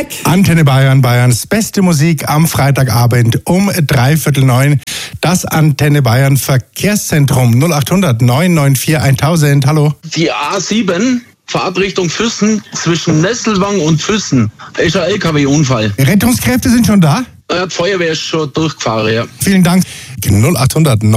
Antenne Bayern, Bayerns beste Musik am Freitagabend um 8:45. Das Antenne Bayern Verkehrszentrum 0800 994 1000. Hallo. Die A7 Fahrtrichtung Füssen zwischen Nesselwang und Füssen. Ist ein LKW-Unfall. Rettungskräfte sind schon da? Die Feuerwehr ist schon durchgefahren, ja. Vielen Dank. 0800